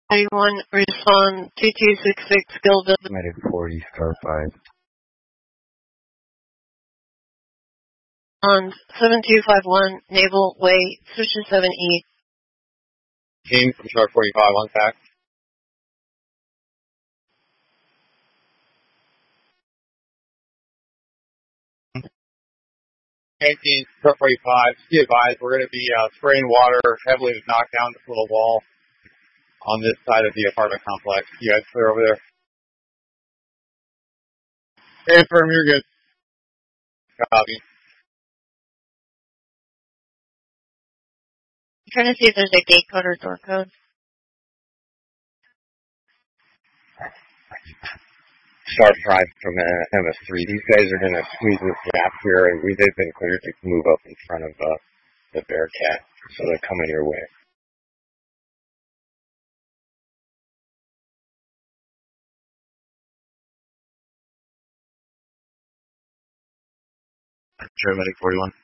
91, respond 2266 Gillville. Medic 40, star 5. On 7251 Naval Way, Station 7E. Team from Sharp 45 on tack. 18, Sharp 45, be advised, we're going to be spraying water heavily to knock down this little wall on this side of the apartment complex. You guys clear over there? Hey, firm, you're good. Copy. I'm trying to see if there's a gate code or door code. Star 5 from MS3. These guys are going to squeeze this gap here, and they've been cleared to move up in front of the Bearcat, so they're coming your way. Paramedic 41.